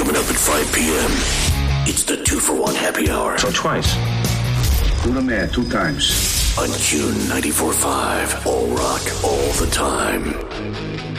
Coming up at 5 p.m., it's the 2-for-1 happy hour. So twice. Do the math 2 times. On June 94.5, all rock, all the time.